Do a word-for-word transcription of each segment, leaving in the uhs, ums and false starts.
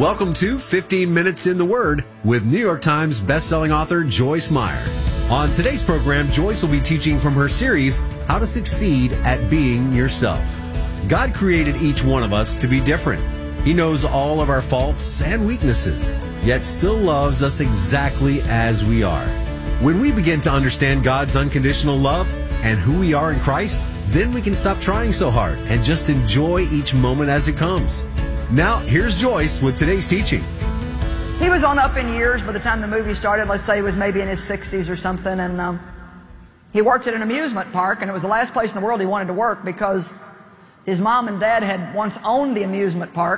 Welcome to fifteen minutes in the Word with New York Times bestselling author Joyce Meyer. On today's program, Joyce will be teaching from her series, How to Succeed at Being Yourself. God created each one of us to be different. He knows all of our faults and weaknesses, yet still loves us exactly as we are. When we begin to understand God's unconditional love and who we are in Christ, then we can stop trying so hard and just enjoy each moment as it comes. Now, here's Joyce with today's teaching. He was on up in years by the time the movie started. Let's say he was maybe in his sixties or something, and um, he worked at an amusement park, and it was the last place in the world he wanted to work because his mom and dad had once owned the amusement park,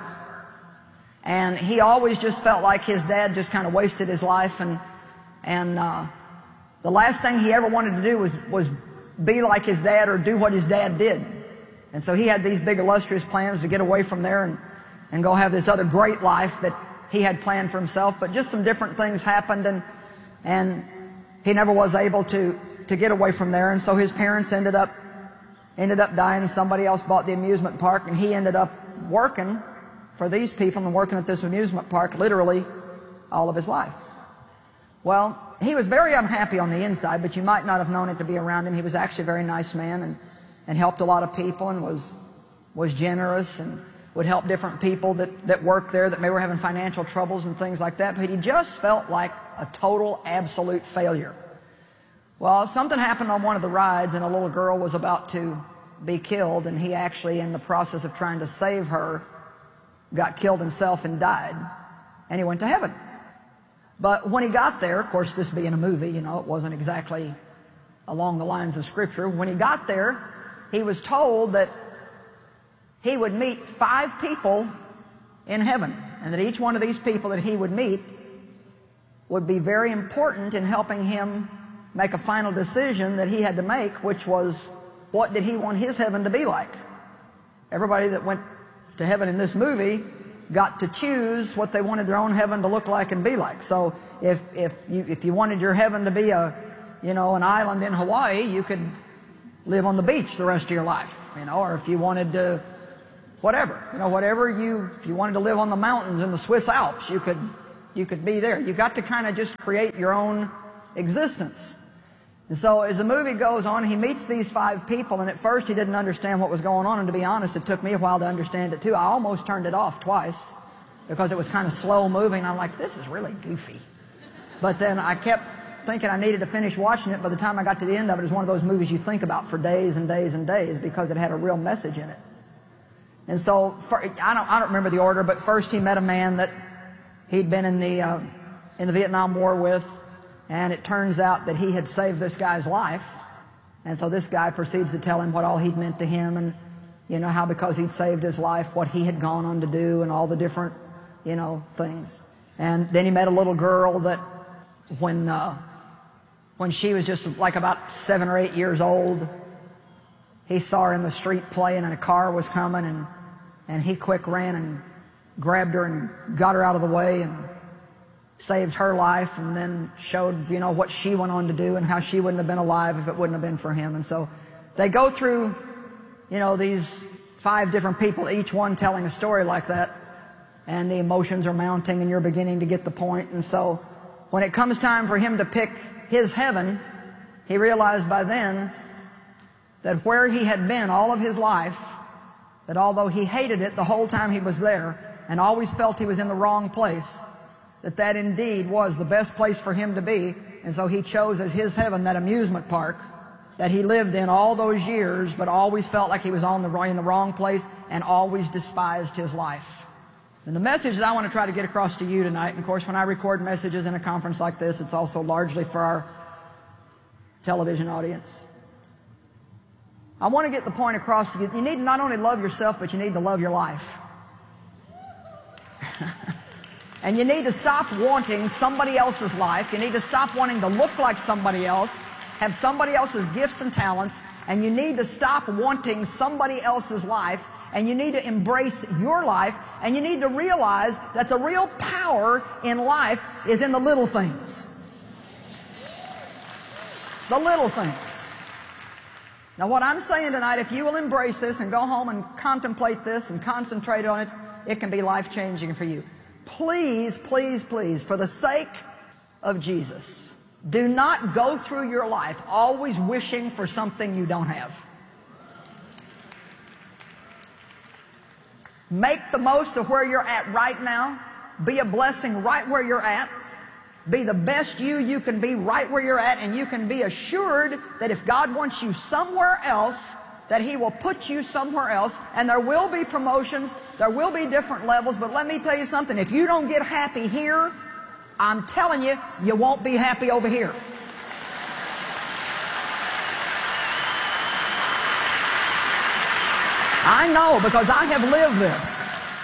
and he always just felt like his dad just kind of wasted his life, and and uh, the last thing he ever wanted to do was, was be like his dad or do what his dad did. And so he had these big illustrious plans to get away from there and and go have this other great life that he had planned for himself, but just some different things happened, and and he never was able to to get away from there. And so his parents ended up ended up dying, and somebody else bought the amusement park, and he ended up working for these people and working at this amusement park literally all of his life. Well, he was very unhappy on the inside, but you might not have known it to be around him. He was actually a very nice man, and and helped a lot of people, and was was generous, and would help different people that, that worked there that may were having financial troubles and things like that, but he just felt like a total, absolute failure. Well, something happened on one of the rides, and a little girl was about to be killed, and he actually, in the process of trying to save her, got killed himself and died, and he went to heaven. But when he got there, of course, this being a movie, you know, it wasn't exactly along the lines of Scripture. When he got there, he was told that he would meet five people in heaven, and that each one of these people that he would meet would be very important in helping him make a final decision that he had to make, which was, what did he want his heaven to be like? Everybody that went to heaven in this movie got to choose what they wanted their own heaven to look like and be like. So if, if, you, if you wanted your heaven to be a, you know, an island in Hawaii, you could live on the beach the rest of your life, you know, or if you wanted to whatever, you know, whatever you, if you wanted to live on the mountains in the Swiss Alps, you could, you could be there. You got to kind of just create your own existence. And so as the movie goes on, he meets these five people, and at first he didn't understand what was going on, and to be honest, it took me a while to understand it too. I almost turned it off twice because it was kind of slow moving. I'm like, this is really goofy. But then I kept thinking I needed to finish watching it. By the time I got to the end of it, it was one of those movies you think about for days and days and days because it had a real message in it. And so, for, I don't, I don't remember the order, but first he met a man that he'd been in the, uh, in the Vietnam War with, and it turns out that he had saved this guy's life. And so this guy proceeds to tell him what all he'd meant to him, and, you know, how because he'd saved his life, what he had gone on to do, and all the different, you know, things. And then he met a little girl that when, uh, when she was just like about seven or eight years old, he saw her in the street playing, and a car was coming, and, and he quick ran and grabbed her and got her out of the way and saved her life, and then showed, you know, what she went on to do and how she wouldn't have been alive if it wouldn't have been for him. And so they go through, you know, these five different people, each one telling a story like that, and the emotions are mounting, and you're beginning to get the point. And so when it comes time for him to pick his heaven, he realized by then that where he had been all of his life, that although he hated it the whole time he was there and always felt he was in the wrong place, that that indeed was the best place for him to be. And so he chose as his heaven that amusement park that he lived in all those years, but always felt like he was on the, in the wrong place and always despised his life. And the message that I want to try to get across to you tonight, and of course when I record messages in a conference like this, it's also largely for our television audience. I want to get the point across to you. You need to not only love yourself, but you need to love your life. And you need to stop wanting somebody else's life. You need to stop wanting to look like somebody else, have somebody else's gifts and talents, and you need to stop wanting somebody else's life, and you need to embrace your life, and you need to realize that the real power in life is in the little things. The little things. Now what I'm saying tonight, if you will embrace this and go home and contemplate this and concentrate on it, it can be life-changing for you. please, please, please, for the sake of Jesus, do not go through your life always wishing for something you don't have. Make the most of where you're at right now. Be a blessing right where you're at. Be the best you you can be right where you're at, and you can be assured that if God wants you somewhere else, that He will put you somewhere else, and there will be promotions, there will be different levels, but let me tell you something, if you don't get happy here, I'm telling you, you won't be happy over here. I know, because I have lived this.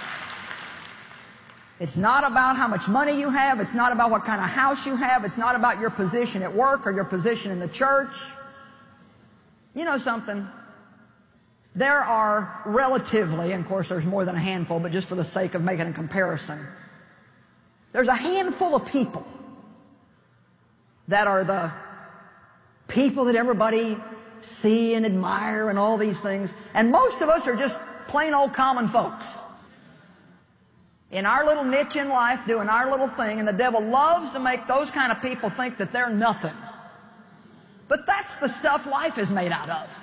It's not about how much money you have. It's not about what kind of house you have. It's not about your position at work or your position in the church. You know something? There are relatively, and of course there's more than a handful, but just for the sake of making a comparison, there's a handful of people that are the people that everybody see and admire and all these things. And most of us are just plain old common folks in our little niche in life, doing our little thing, and the devil loves to make those kind of people think that they're nothing. But that's the stuff life is made out of.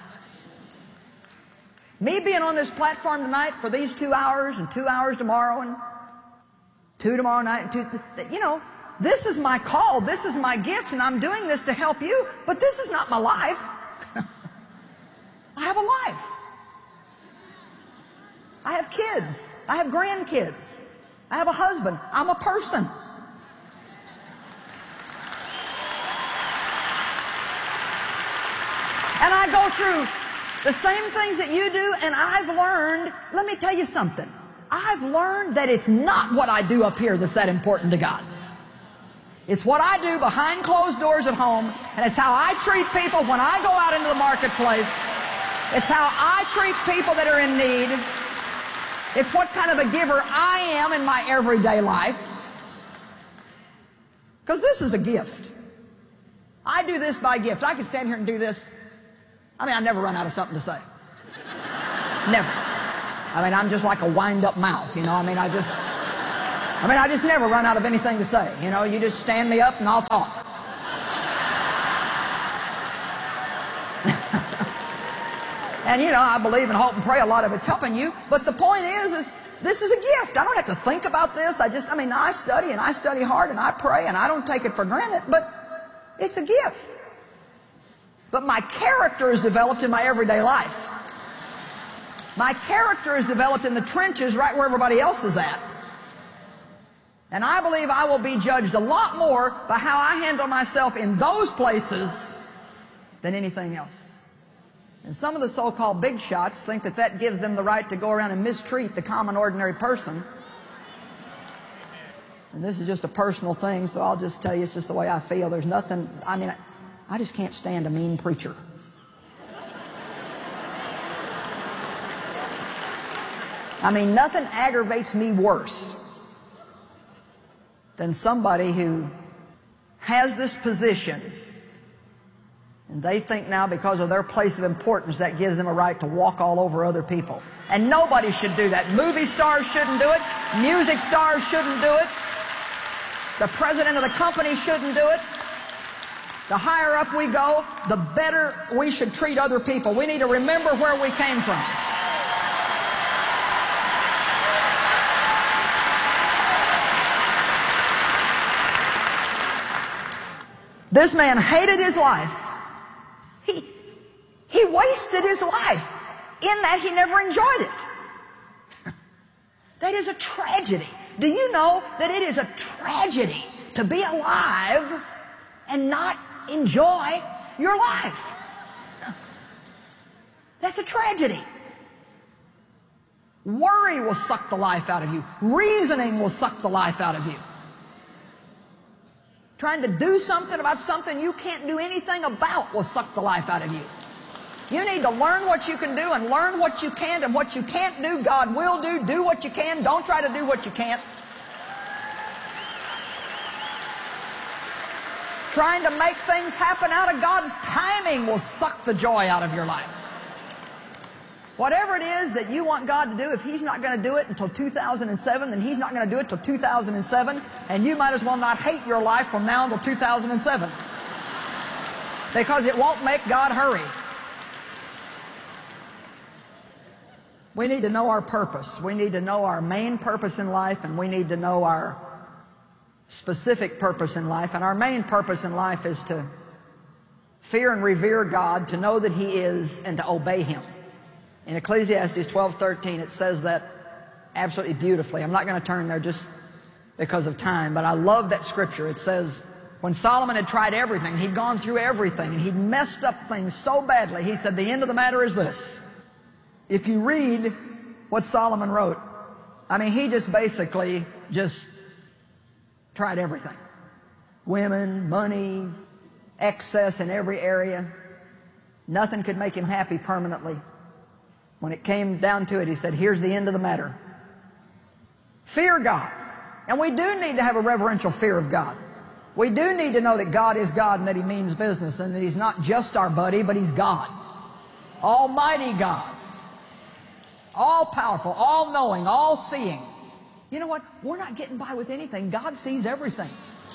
Me being on this platform tonight for these two hours and two hours tomorrow and two tomorrow night and two, you know, this is my call, this is my gift, and I'm doing this to help you, but this is not my life. I have a life. I have kids. I have grandkids. I have a husband. I'm a person. And I go through the same things that you do, and I've learned, let me tell you something. I've learned that it's not what I do up here that's that important to God. It's what I do behind closed doors at home, and it's how I treat people when I go out into the marketplace. It's how I treat people that are in need. It's what kind of a giver I am in my everyday life. Because this is a gift. I do this by gift. I could stand here and do this. I mean, I never run out of something to say. Never. I mean, I'm just like a wind-up mouth, you know. I mean, I just, I mean, I just never run out of anything to say. You know, you just stand me up and I'll talk. And, you know, I believe and hope and pray a lot of it's helping you. But the point is, is this is a gift. I don't have to think about this. I just, I mean, I study and I study hard and I pray and I don't take it for granted. But it's a gift. But my character is developed in my everyday life. My character is developed in the trenches right where everybody else is at. And I believe I will be judged a lot more by how I handle myself in those places than anything else. And some of the so-called big shots think that that gives them the right to go around and mistreat the common ordinary person. And this is just a personal thing, so I'll just tell you it's just the way I feel. There's nothing, I mean, I, I just can't stand a mean preacher. I mean, nothing aggravates me worse than somebody who has this position, and they think now because of their place of importance that gives them a right to walk all over other people. And nobody should do that. Movie stars shouldn't do it. Music stars shouldn't do it. The president of the company shouldn't do it. The higher up we go, the better we should treat other people. We need to remember where we came from. This man hated his life. He, he wasted his life in that he never enjoyed it. That is a tragedy. Do you know that it is a tragedy to be alive and not enjoy your life? That's a tragedy. Worry will suck the life out of you. Reasoning will suck the life out of you. Trying to do something about something you can't do anything about will suck the life out of you. You need to learn what you can do and learn what you can't, and what you can't do, God will do. Do what you can. Don't try to do what you can't. Trying to make things happen out of God's timing will suck the joy out of your life. Whatever it is that you want God to do, if He's not going to do it until two thousand seven, then He's not going to do it until two thousand seven, and you might as well not hate your life from now until two thousand seven. Because it won't make God hurry. We need to know our purpose. We need to know our main purpose in life, and we need to know our specific purpose in life. And our main purpose in life is to fear and revere God, to know that He is, and to obey Him. In Ecclesiastes twelve thirteen, it says that absolutely beautifully. I'm not going to turn there just because of time, but I love that scripture. It says, when Solomon had tried everything, he'd gone through everything, and he'd messed up things so badly, he said, the end of the matter is this. If you read what Solomon wrote, I mean, he just basically just tried everything. Women, money, excess in every area. Nothing could make him happy permanently. When it came down to it, he said, here's the end of the matter. Fear God. And we do need to have a reverential fear of God. We do need to know that God is God and that He means business and that He's not just our buddy, but He's God. Almighty God. All-powerful, all-knowing, all-seeing. You know what? We're not getting by with anything. God sees everything.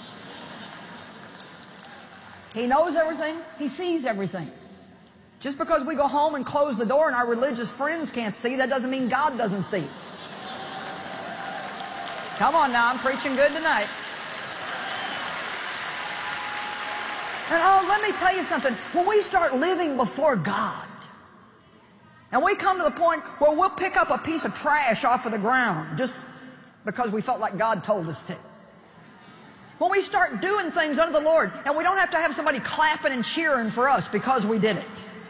He knows everything. He sees everything. Just because we go home and close the door and our religious friends can't see, that doesn't mean God doesn't see. Come on now, I'm preaching good tonight. And oh, let me tell you something. When we start living before God, and we come to the point where we'll pick up a piece of trash off of the ground just because we felt like God told us to. When we start doing things under the Lord, and we don't have to have somebody clapping and cheering for us because we did it.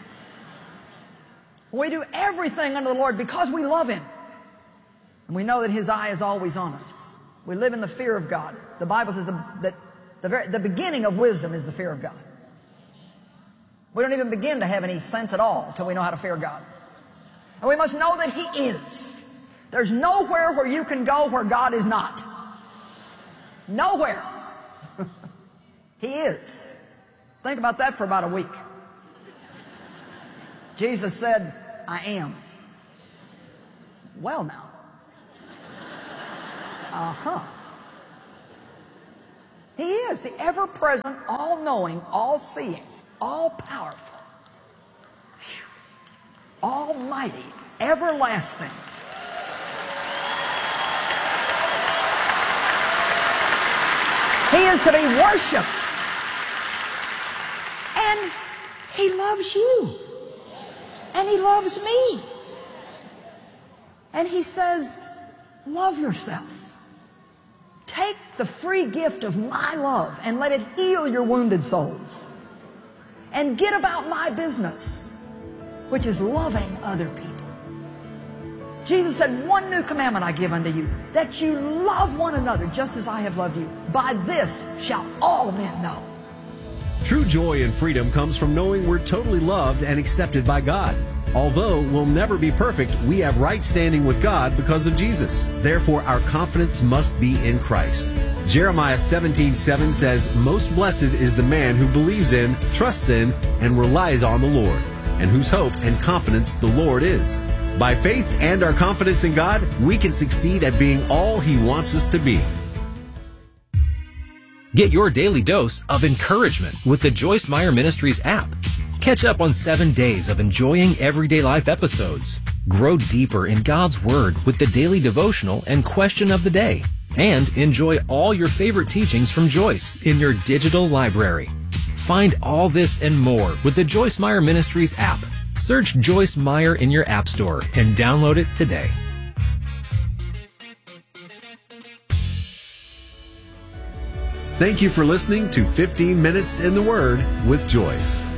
We do everything under the Lord because we love Him. And we know that His eye is always on us. We live in the fear of God. The Bible says the, that the, very, the beginning of wisdom is the fear of God. We don't even begin to have any sense at all until we know how to fear God. And we must know that He is. There's nowhere where you can go where God is not. Nowhere. He is. Think about that for about a week. Jesus said, I am. Well now. Uh-huh. He is the ever-present, all-knowing, all-seeing, all-powerful, almighty, everlasting. He is to be worshiped. And He loves you. And He loves me. And He says, love yourself. Take the free gift of my love and let it heal your wounded souls. And get about my business, which is loving other people. Jesus said, one new commandment I give unto you, that you love one another just as I have loved you. By this shall all men know. True joy and freedom comes from knowing we're totally loved and accepted by God. Although we'll never be perfect, we have right standing with God because of Jesus. Therefore, our confidence must be in Christ. Jeremiah seventeen seven says, most blessed is the man who believes in, trusts in, and relies on the Lord, and whose hope and confidence the Lord is. By faith and our confidence in God, we can succeed at being all He wants us to be. Get your daily dose of encouragement with the Joyce Meyer Ministries app. Catch up on seven days of enjoying everyday life episodes. Grow deeper in God's Word with the daily devotional and question of the day. And enjoy all your favorite teachings from Joyce in your digital library. Find all this and more with the Joyce Meyer Ministries app. Search Joyce Meyer in your app store and download it today. Thank you for listening to fifteen minutes in the Word with Joyce.